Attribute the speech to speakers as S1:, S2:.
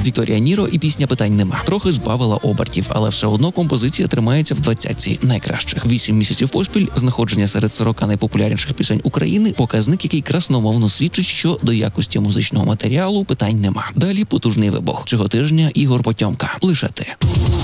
S1: Вікторія Ніро і пісня «Питань нема» трохи збавила обертів, але все одно композиція тримається в 20-ці найкращих. 8 місяців поспіль знаходження серед 40 найпопулярніших пісень України – показник, який красномовно свідчить, що до якості музичного матеріалу питань нема. Далі потужний вибух. Цього тижня Ігор Потьомка. Лише ти.